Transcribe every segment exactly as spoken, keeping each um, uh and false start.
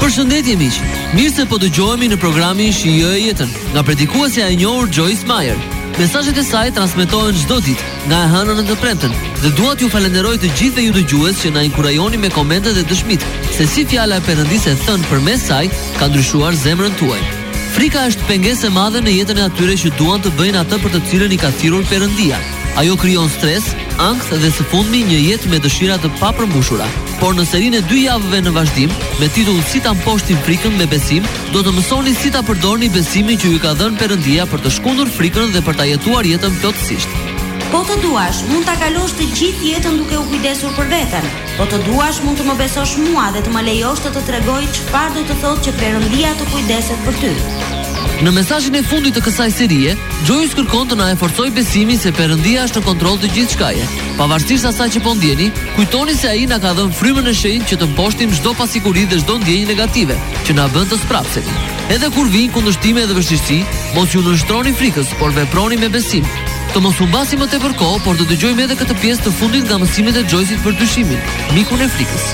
Përshëndetje miq. Mirë se po dëgjohemi në programin Shijoj jetën nga predikuesja e njohur Joyce Meyer. Mesazhet e saj transmetohen çdo ditë nga e hëna në të premten dhe dua t'ju falenderoj të gjithëve ju dëgjues që na inkurajoni me komente dhe dëshmitë se si fjala e Perëndisë e thënë përmes saj ka ndryshuar zemrën tuaj. Frika është pengesë e madhe në jetën e atyre që duan të bëjnë atë për të cilën i ka thirrur Perëndia. Ajo krijon stres, ankth dhe së fundmi një jetë me dëshira të papërmbushura. Por në serinë e dy javëve në vazhdim, me titull Si ta mposhtim frikën me besim, do të mësoni si ta përdorni besimin që ju ka dhënë Perëndia për të shkundur frikën dhe për ta jetuar jetën plotësisht. Po të duash, mund ta kalosh të gjithë jetën duke u kujdesur për veten. Po të duash, mund të më besosh mua dhe të më lejosh të të tregoj çfarë do të thotë që Perëndia të kujdeset për ty. Në mesazhin e fundit të kësaj serie, Joyce kërkon të na e forcoj besimin se Perëndia është në kontroll të gjithçkaje. Pavarësisht asaj që po ndjeni, kujtoni se ai na ka dhënë frymën e shenjtë që të mposhtim çdo pasiguri dhe çdo ndjenjë negative që na bën të sprapsemi. Edhe kur vijnë kundërshtime dhe vështirësi, mos ju nënshtroni frikës, por veproni me besim. Të mos humbasi më tepër kohë, por të dëgjojmë edhe këtë pjesë të fundit nga mësimet e Joyce-it për dyshimin, mikun e frikës.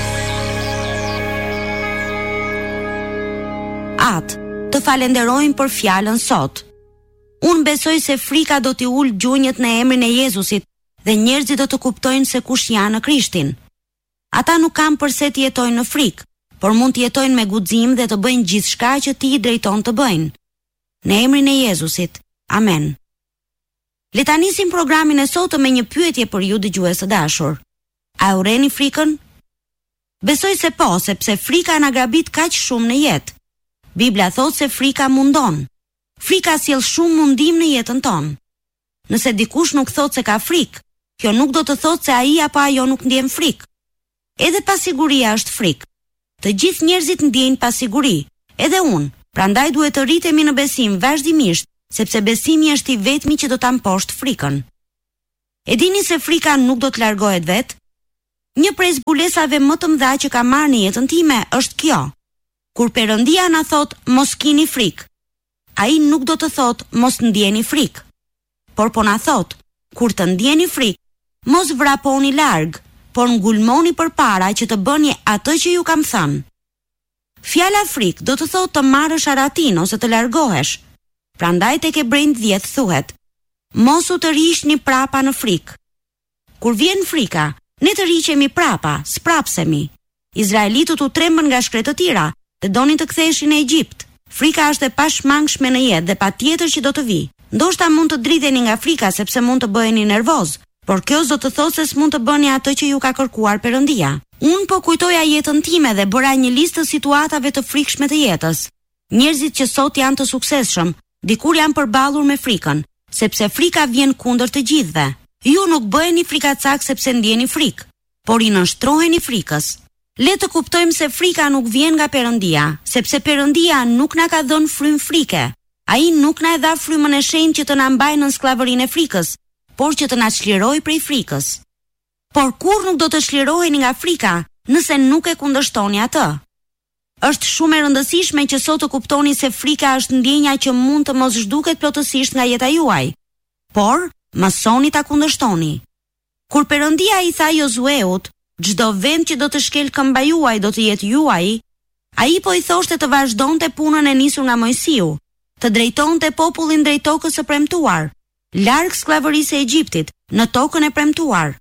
Atë të falenderojmë për fjalën sot. Unë besoj se frika do t'i ul gjunjët në emrin e Jezusit dhe njerëzit do të kuptojnë se kush janë në Krishtin. Ata nuk kanë përse të jetojnë në frikë, por mund të jetojnë me guxim dhe të bëjnë gjithçka që ti i drejton të bëjnë. Në emrin e Jezusit. Amen. Le ta nisim programin e sotëm me një pyetje për ju dëgjues të dashur. A urreni frikën? Besoj se po, sepse frika na grabit kaq shumë në jetë. Biblia thot se frika mundon. Frika sjell shumë mundim në jetën tonë. Nëse dikush nuk thot se ka frikë, kjo nuk do të thot se ai apo ajo nuk ndjen frikë. Edhe pasiguria është frikë. Të gjithë njerëzit ndjejnë pasiguri, edhe unë. Prandaj duhet të rritemi në besim vazhdimisht, sepse besimi është i vetmi që do ta mposhtë frikën. E dini se frika nuk do të largohet vetë? Një prej zbulesave më të mëdha që ka marrë në jetën time është kjo. Kur Perëndia na thot mos kini frikë, ai nuk do të thot mos ndjeni frikë. Por po na thot, kur të ndjeni frikë, mos vraponi larg, por ngulmoni përpara që të bëni atë që ju kam thënë. Fjala frikë do të thot të marrësh aratin ose të largohesh. Prandaj tek Hebrejt dhjetë thuhet: mos u të rishni prapa në frikë. Kur vjen frika, ne të riqemi prapa, sprapsemi. Izraelitët u trembën nga shkretë të tira dhe donin të ktheheshin në Egjipt. Frika është e pashmangshme në jetë dhe patjetër që do të vi. Ndoshta mund të dridheni nga frika sepse mund të bëheni nervoz, por kjo s'do të thotë se s'mund të bëni atë që ju ka kërkuar Perëndia. Unë po kujtoja jetën time dhe bëra një listë të situatave të frikshme të jetës. Njerëzit që sot janë të suksesshëm, dikur janë përballur me frikën, sepse frika vjen kundër të gjithëve. Ju nuk bëheni frikacak sepse ndjeni frikë, por i nënshtroheni frikës. Le të kuptojmë se frika nuk vjen nga Perëndia, sepse Perëndia nuk na ka dhënë frymë frike. Ai nuk na e dha frymën e shenjtë që të na mbajë në skllavërinë e frikës, por që të na çlirojë prej frikës. Por kur nuk do të çliroheni nga frika nëse nuk e kundërshtoni atë. Është shumë e rëndësishme që sot të kuptoni se frika është ndjenja që mund të mos zhduket plotësisht nga jeta juaj, por mësoni ta kundërshtoni. Kur Perëndia i tha Josueut, çdo vend që do të shkel këmba juaj do të jetë juaj, ai po i thoshte të vazhdonte punën e nisur nga Mojsiu, të drejtonte popullin drejt tokës së premtuar, larg skllavërisë e Egjiptit, në tokën e premtuar.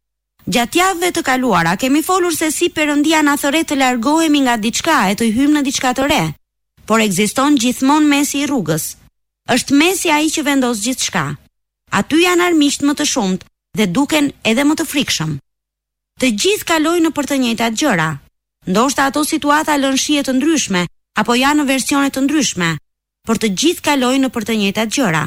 Gjatë javëve të kaluara kemi folur se si Perëndia na thërret të largohemi nga diçka e të hyjmë në diçka të re, por ekziston gjithmonë mesi i rrugës. Është mesi ai që vendos gjithçka. Aty janë armiqt më të shumt dhe duken edhe më të frikshëm. Të gjithë kalojnë në për të njëjtat gjëra. Ndoshta ato situata lën shije të ndryshme apo janë në versione të ndryshme, por të gjithë kalojnë në për të njëjtat gjëra.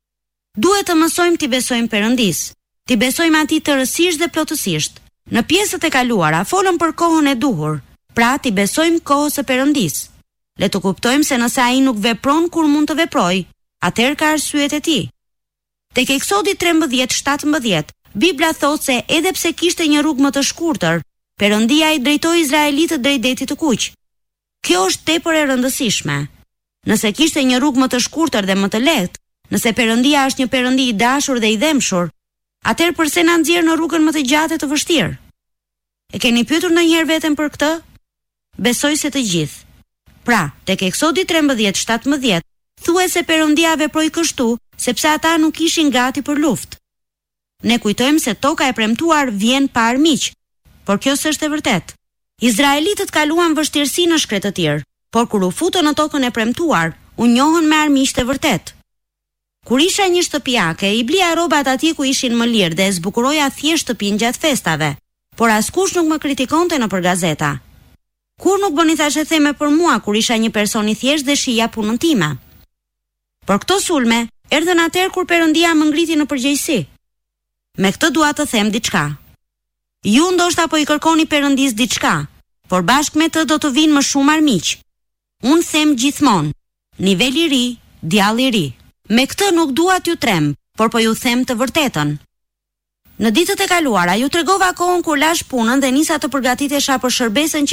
Duhet të mësojmë t'i besojmë Perëndisë, t'i besojmë atij tërësisht dhe plotësisht. Në pjesët e kaluara folëm për kohën e duhur, pra t'i besojmë kohës së Perëndisë. Le të kuptojmë se nëse ai nuk vepron kur mund të veprojë, atëherë ka arsyet e tij. Tek Eksodi trembëdhjetë shtatëmbëdhjetë, Bibla thot se edhe pse kishte një rrugë më të shkurtër, Perëndia i drejtoi izraelitët drejt detit të kuq. Kjo është tepër e rëndësishme. Nëse kishte një rrugë më të shkurtër dhe më të lehtë, nëse Perëndia është një Perëndi i dashur dhe i dhemshur, atëherë pse na nxjerr në rrugën më të gjatë e të vështirë? E keni pyetur ndonjëherë veten për këtë? Besoj se të gjithë. Pra, tek Eksodi trembëdhjetë shtatëmbëdhjetë, thuhet se Perëndia veproi kështu sepse ata nuk ishin gati për luftë. Ne kujtojmë se toka e premtuar vjen pa armiq, por kjo s'është e vërtetë. Izraelitët kaluan vështirësi në shkretë të tjerë, por kur u futën në tokën e premtuar, u njohën me armiqtë e vërtetë. Kur isha një shtëpiake, i blija rrobat atij ku ishin më lirë dhe e zbukuroja thjesht shtëpinë gjatë festave, por askush nuk më kritikonte nëpër gazeta. Kur nuk bëni thashë theme për mua kur isha një person i thjesht dhe shija punën time. Por këto sulme erdhën atëherë kur Perëndia më ngriti në përgjegjësi. Me këtë dua të them diçka. Ju ndoshta po i kërkoni Perëndis diçka, por bashkë me të do të vinë më shumë armiq. Unë them gjithmonë, nivel i ri, djalë i ri. Me këtë nuk dua t'ju tremb, por po ju them të vërtetën. Në ditët e kaluara ju tregova kohën kur lash punën dhe nisa të përgatitesha për shërbesën që